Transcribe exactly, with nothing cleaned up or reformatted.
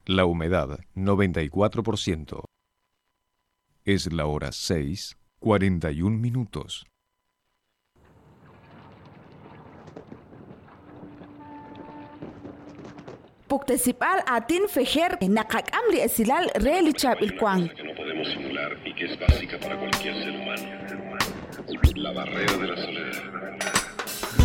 La humedad, noventa y cuatro por ciento. Es la hora seis, cuarenta y un minutos. Puctecipal atin fejer nakakam li esilal reali chap il kwang. Que no podemos simular y que es básica para cualquier ser humano. La barrera de la soledad.